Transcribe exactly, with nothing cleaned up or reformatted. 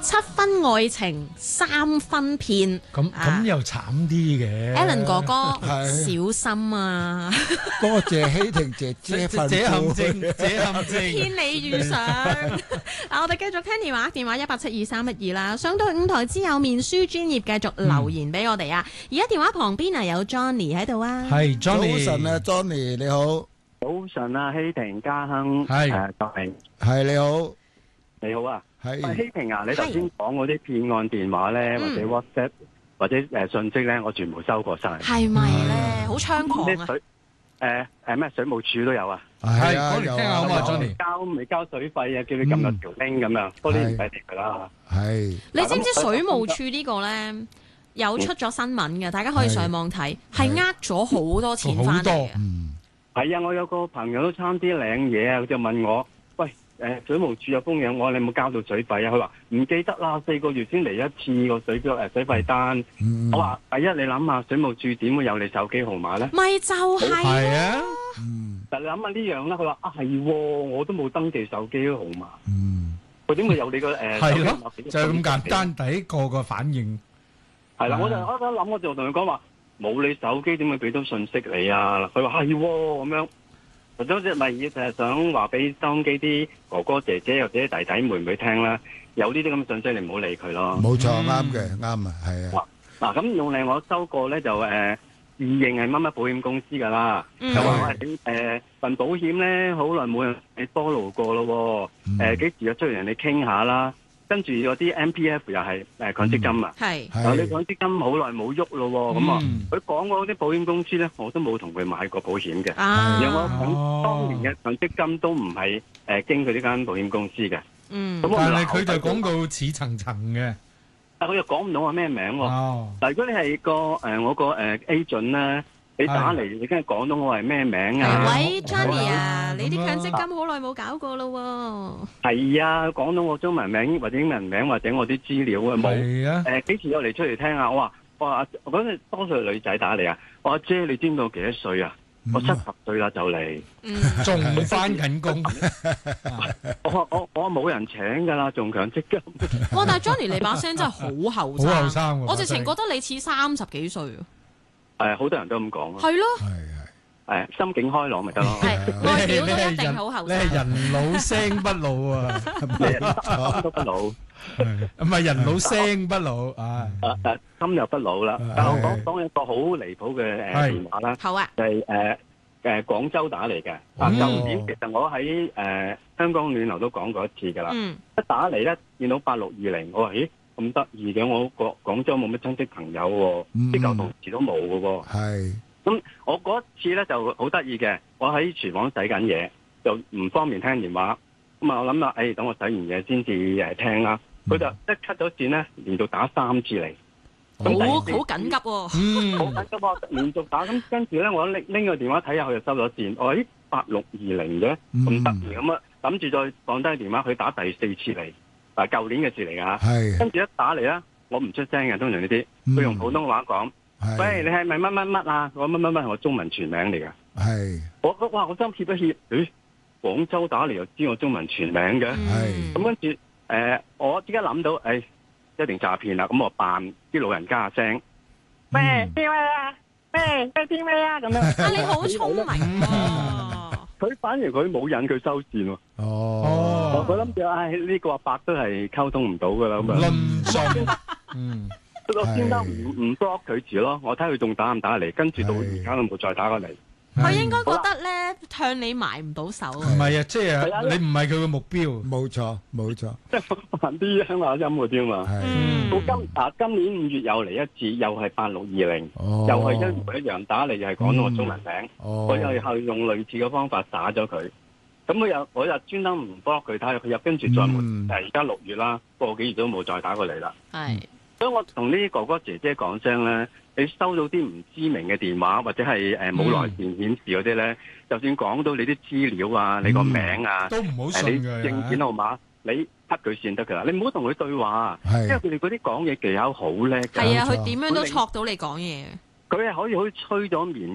七分愛情，三分騙。 咁咁又慘啲嘅。 Alan 哥哥， 係小心啊！ 多謝希婷姐姐這份陷阱，這陷阱。 偏你遇上。嗱，我哋繼續聽電話，電話一八七二三一二啦。上到五台之後，面書專頁繼續留言俾我哋啊！而家電話旁邊啊有 Johnny 喺度啊。 係 Johnny。 早晨啊，Johnny 你好。 早晨啊，希婷嘉亨， 係誒，就係係你好。 你好啊，喂， 係希婷啊，你頭先講嗰啲騙案電話咧，或者 WhatsApp 或者誒信息咧，我全部收過晒。 係咪咧？好猖狂啊！ 啲水誒誒咩水務署都有啊， 係係啊， 講嚟聽下好嘛，Johnny。 交未交水費啊，叫你撳入條 link 咁樣，嗰啲唔使理佢啦。 係你知唔知水務署呢個咧有出咗新聞嘅？大家可以上網睇，係呃咗好多錢翻嚟好多嘅。 嗯係啊，我有個朋友都差啲領嘢啊，佢就問我，喂，誒水務署有封嘢，我話你有冇交到水費啊？佢話唔記得啦，四個月先嚟一次個水表誒水費單。 嗯我話第一，你諗下水務署點會有你手機號碼咧？ 咪就係係啊。 嗯但你諗下呢樣啦，佢話啊係喎，我都冇登記手機號碼， 嗯佢點會有你個誒？ 係咯手機號碼就係咁簡。單，第一個個反應。 係啦，我就啊我一諗，我就同佢講話冇你手機點會俾到信息你啊？佢話係喎咁樣。或者即係咪就係想話俾收音機啲哥哥姐姐或者弟弟妹妹聽啦？有呢啲咁嘅信息，你唔好理佢咯。 冇錯， 嗯啱嘅，啱啊，係啊。 嗱咁用嚟我收過咧就誒、呃、自認係乜乜保險公司㗎啦， 嗯就話喂誒份保險咧好耐冇人你多勞過咯嗯喎，誒幾時約出嚟人哋傾下啦，跟住嗰啲 M P F 又係誒強積金啊， 係有你係強積金好耐冇喐咯喎，咁啊嗯佢講嗰啲保險公司咧我都冇同佢買過保險嘅， 啊， 因為我講當年嘅強積金都唔係誒經佢呢間保險公司嘅， 嗯咁我但咪鬧係佢就佢廣告似層層嘅。 但佢又講唔到話咩名喎。 哦。 嗱，如果你係個誒、呃、我個誒 agent 咧，你打嚟你梗係講到我係咩名啊？ 係喂 Johnny 啊， 咁你啲啊強積金好耐冇搞過咯係啊，講到我中文名或者英文名或者我啲資料啊冇。 係啊。 誒幾時有嚟出嚟聽啊？我話我話我嗰陣多數係女仔打嚟啊。我話姐，你知唔知我幾多歲啊？我七十歲啦就嚟。 喎。嗯， 仲翻緊工。 我話我我冇人請㗎啦，仲強積金。 哇！但係 Johnny 你把聲真係好後生， 好後生喎我直情覺得你似三十幾歲啊。 誒好多人都咁講啊。 係咯， 係誒心境開朗咪得咯。 係你係外表都一定你係人好後生你係。人老聲不老啊。 你人心都不老。 係唔係人老聲不老啊？ 誒誒心又不老啦。但係我講講一個好離譜嘅誒係電話啦。 好啊， 就係誒誒廣州打嚟嘅。啊， 嗯舊年其實我喺誒、呃、香港暖流都講過一次㗎啦。 嗯一打嚟咧，見到八六二零，我話咦咁得意嘅，我廣廣州冇乜親戚朋友喎、 嗯啲舊同事都冇嘅喎。 係咁我嗰次咧就好得意嘅，我喺廚房洗緊嘢，就唔方便聽電話。咁啊，我諗啦，誒、哎、等我洗完嘢先至誒聽啦。佢就一 cut 咗線咧，連續打三次嚟。 好咁第二次好緊急喎。 嗯。 好緊急啊！連續打咁，跟住咧，我拎拎個電話睇下，佢就收咗線。我話咦，八六二零嘅咁得意咁啊，諗住再放低電話，佢打第四次嚟，嗱舊年嘅事嚟㗎嚇。 係跟住一打嚟咧，我唔出聲嘅，通常呢啲，佢用普通話講： 係喂，你係咪乜乜乜啊？我乜乜乜係我中文全名嚟㗎。 係我我哇！我心怯一怯，咦？廣州打嚟又知我中文全名嘅， 嗯咁跟住誒，我即刻諗到，誒一定詐騙啦。咁我扮啲老人家聲。咩邊位啊？咩咩邊位啊？咁樣啊，你好聰明喎。 佢反而佢冇引佢收線喎。 哦我佢諗住，唉呢個阿伯都係溝通唔到噶啦咁啊。 論盡。嗯。 我先得唔唔 block 佢住咯。我睇佢仲打唔打嚟，跟住到而家都冇再打過嚟。 佢應該覺得咧向你埋唔到手啊。 唔係啊，即係係啊你唔係佢嘅目標。 冇錯冇錯即係扮啲鄉下音嗰啲啊嘛。 係嗯到今啊今年五月又嚟一次，又係八六二零， 哦又係一模一樣打嚟，又係講到我中文名。 哦我又係用類似嘅方法打咗佢。咁我又我又專登唔 block 佢，睇下佢又跟住再冇。 嗯誒而家六月啦，個幾月都冇再打過嚟啦。 係。 所以我同呢啲哥哥姐姐講聲咧，你收到啲唔知名嘅電話或者係誒冇來電顯示嗰啲咧，就算講到你啲資料啊、你個名啊、 都唔好誒你信㗎。 證件號碼，你 cut 佢先得㗎啦。你唔好同佢對話，因為係佢哋嗰啲講嘢技巧好叻㗎。 係啊， 冇錯佢點樣都戳到你講嘢。 佢係可以好似吹咗棉